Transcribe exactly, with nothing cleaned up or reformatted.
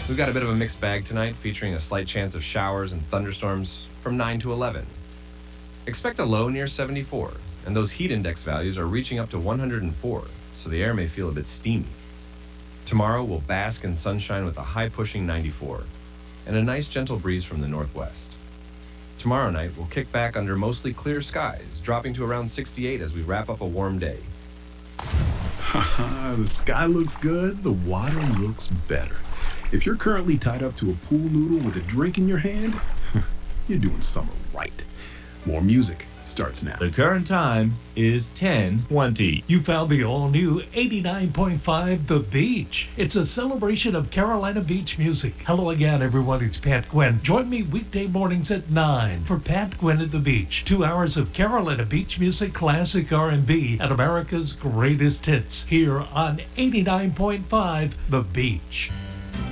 We've got a bit of a mixed bag tonight, featuring a slight chance of showers and thunderstorms from nine to eleven. Expect a low near seventy-four, and those heat index values are reaching up to one hundred four, so the air may feel a bit steamy. Tomorrow we'll bask in sunshine with a high-pushing ninety-four, and a nice gentle breeze from the northwest. Tomorrow night we'll kick back under mostly clear skies, dropping to around sixty-eight as we wrap up a warm day. Haha, the sky looks good, the water looks better. If you're currently tied up to a pool noodle with a drink in your hand, you're doing summer right. More music starts now. The current time is ten twenty. You found the all-new eighty-nine point five The Beach. It's a celebration of Carolina Beach music. Hello again, everyone. It's Pat Gwynn. Join me weekday mornings at nine for Pat Gwynn at the Beach. Two hours of Carolina Beach music, classic R and B, and America's greatest hits here on eighty-nine point five The Beach.